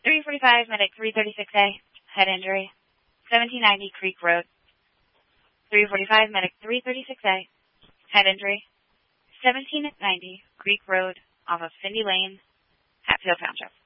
345 Medic 336A, head injury. 1790 Creek Road. 345 Medic 336A, head injury. 1790 Creek Road off of Cindy Lane, Hatfield Township.